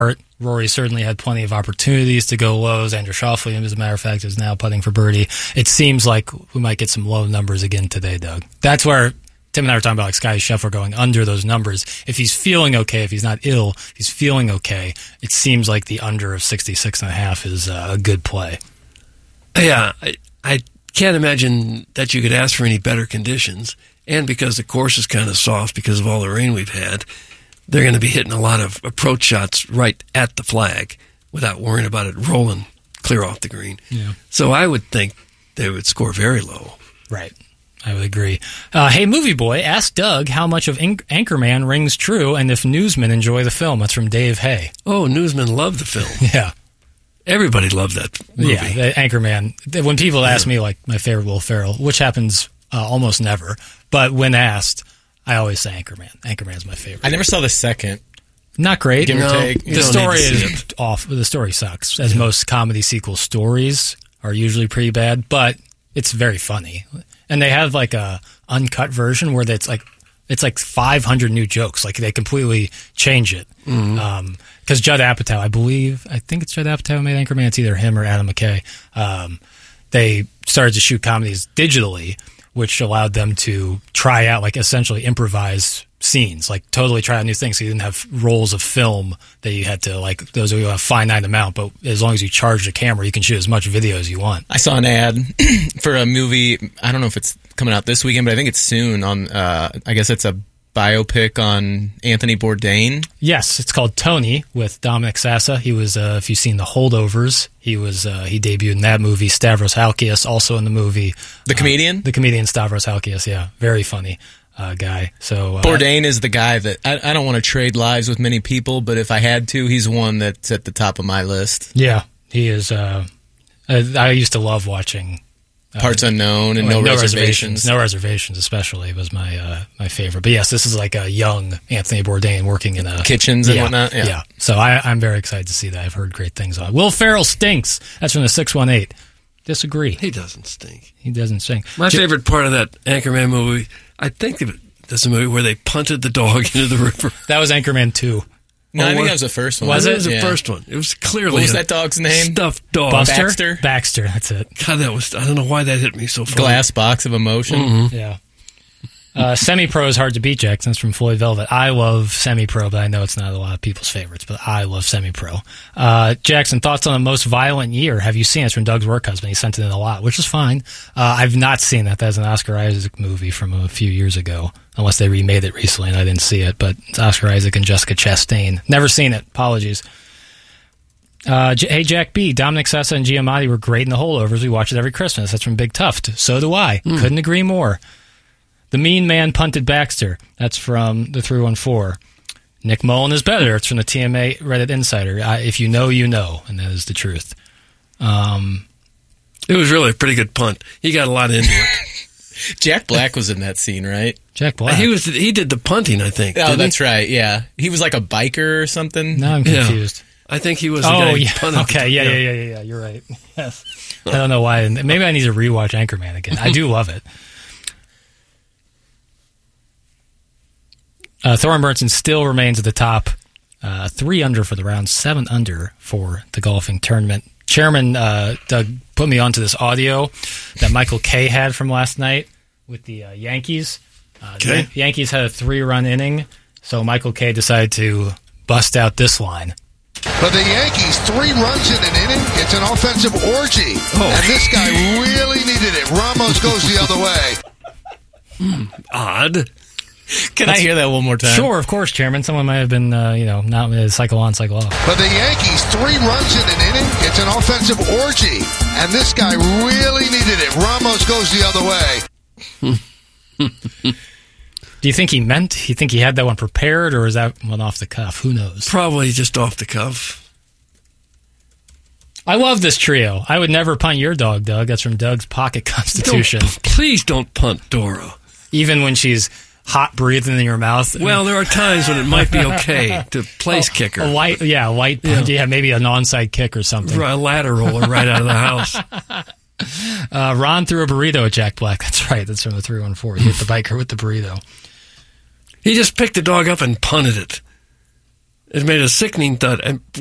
Rory certainly had plenty of opportunities to go lows. Andrew Schauffele, as a matter of fact, is now putting for birdie. It seems like we might get some low numbers again today, Doug. That's where Tim and I were talking about, like, Scottie Scheffler going under those numbers. If he's feeling okay, if he's not ill, if he's feeling okay, it seems like the under of 66.5 is a good play. Yeah, I can't imagine that you could ask for any better conditions. And because the course is kind of soft because of all the rain we've had, they're going to be hitting a lot of approach shots right at the flag without worrying about it rolling clear off the green. Yeah. So I would think they would score very low. Right. I would agree. Hey, Movie Boy, ask Doug how much of Anchorman rings true and if newsmen enjoy the film. That's from Dave Hay. Oh, newsmen love the film. Yeah. Everybody loved that movie. Yeah, Anchorman. When people ask me, like, my favorite Will Ferrell, which happens almost never, but when asked, I always say Anchorman. Anchorman's my favorite. I never saw the second. Not great. Give or take. The story is off. The story sucks, as most comedy sequel stories are usually pretty bad, but it's very funny. And they have, like, a uncut version where it's like 500 new jokes. Like, they completely change it. Because Judd Apatow, I think it's Judd Apatow who made Anchorman. It's either him or Adam McKay. They started to shoot comedies digitally, which allowed them to try out, like, essentially improvise scenes, like totally try out new things. So you didn't have rolls of film that you had to, like, those are a finite amount, but as long as you charge the camera, you can shoot as much video as you want. I saw an ad for a movie. I don't know if it's coming out this weekend, but I think it's soon on, I guess it's a biopic on Anthony Bourdain. Yes, it's called Tony with Dominic Sassa. He was, if you've seen The Holdovers, he debuted in that movie. Stavros Halkias also in the movie. The comedian? The comedian Stavros Halkias, yeah. Very funny guy. So Bourdain is the guy that, I don't want to trade lives with many people, but if I had to, he's one that's at the top of my list. Yeah, he is. I used to love watching Parts Unknown and No Reservations. No Reservations, especially, was my favorite. But yes, this is like a young Anthony Bourdain working in a kitchens and whatnot. Yeah. So I'm very excited to see that. I've heard great things on it. Will Ferrell stinks. That's from the 618. Disagree. He doesn't stink. He doesn't stink. My favorite part of that Anchorman movie, I think that's a movie where they punted the dog into the river. That was Anchorman 2. No, I think that was the first one. Was it? It was the first one. It was clearly What was that dog's name? Stuffed dog. Baxter, that's it. God, I don't know why that hit me so far. Glass box of emotion. Mm-hmm. Yeah. Semi-Pro is hard to beat, Jackson. That's from Floyd Velvet. I love Semi-Pro, but I know it's not a lot of people's favorites, but I love Semi-Pro. Jackson, thoughts on the most violent year? Have you seen it? It's from Doug's work husband. He sent it in a lot, which is fine. I've not seen that. That's an Oscar Isaac movie from a few years ago, unless they remade it recently and I didn't see it, but it's Oscar Isaac and Jessica Chastain. Never seen it. Apologies. Hey, Jack B. Dominic Sessa and Giamatti were great in The Holdovers. We watch it every Christmas. That's from Big Tuft. So do I. Couldn't agree more. The Mean Man punted Baxter. That's from the 314. Nick Mullen is better. It's from the TMA Reddit Insider. If you know, you know, and that is the truth. It was really a pretty good punt. He got a lot into it. Jack Black was in that scene, right? Jack Black. He did the punting, I think. Oh, that's right. Yeah, he was like a biker or something. Now I'm confused. I think he was the guy who punted. Okay, yeah. You're right. Yes. I don't know why. Maybe I need to rewatch Anchorman again. I do love it. Thorne Burnson still remains at the top. 3 under for the round, 7 under for the golfing tournament. Chairman Doug put me onto this audio that Michael Kay had from last night with the Yankees. The Yankees had a 3-run inning, so Michael Kay decided to bust out this line. But the Yankees, 3 runs in an inning. It's an offensive orgy. And this guy really needed it. Ramos goes the other way. Odd. Can I hear that one more time? Sure, of course, Chairman. Someone might have been, not cycle on, cycle off. But the Yankees, 3 runs in an inning. It's an offensive orgy. And this guy really needed it. Ramos goes the other way. Do you think he had that one prepared, or is that one off the cuff? Who knows? Probably just off the cuff. I love this trio. I would never punt your dog, Doug. That's from Doug's Pocket Constitution. Please don't punt Dora. Even when she's hot breathing in your mouth. Well, there are times when it might be okay to place kicker. A light punt. Yeah, maybe an onside kick or something. A lateral or right out of the house. Ron threw a burrito at Jack Black. That's right. That's from the 314. He hit the biker with the burrito. He just picked the dog up and punted it. It made a sickening thud. And